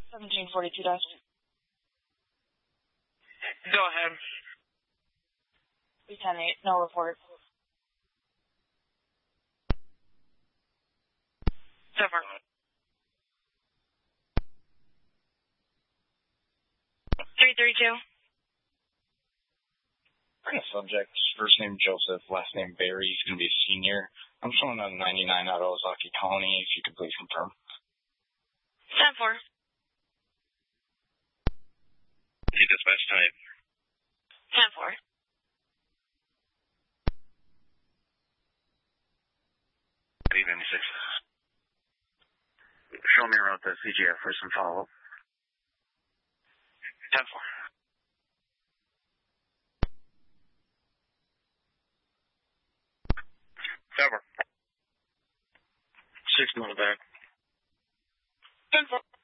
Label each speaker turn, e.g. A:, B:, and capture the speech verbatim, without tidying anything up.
A: seventeen forty-two desk.
B: Go ahead.
A: three ten eight, no report.
B: So far. three three two.
C: Subject, first name Joseph, last name Barry. He's going to be a senior. I'm showing on ninety-nine out of Ozaki Colony, if you could please confirm.
B: ten four.
C: Dispatch type.
B: ten four.
C: eight ninety-six. Show me around the C G F for some follow-up. ten four. Seven. Six on the back.
B: ten four.